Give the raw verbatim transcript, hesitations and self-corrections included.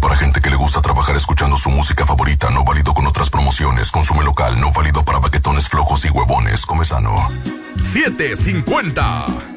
para gente que le gusta trabajar escuchando su música favorita. No válido con otras promociones. Consume local. No válido para baquetones flojos y huevones. Come sano. siete cincuenta.